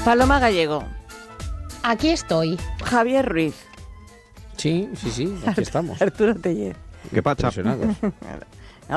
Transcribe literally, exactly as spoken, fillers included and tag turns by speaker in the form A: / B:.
A: Paloma Gallego.
B: Aquí estoy.
A: Javier Ruiz.
C: Sí, sí, sí, aquí estamos.
A: Arturo Tellez.
D: ¿Qué pasa?
C: Impresionados.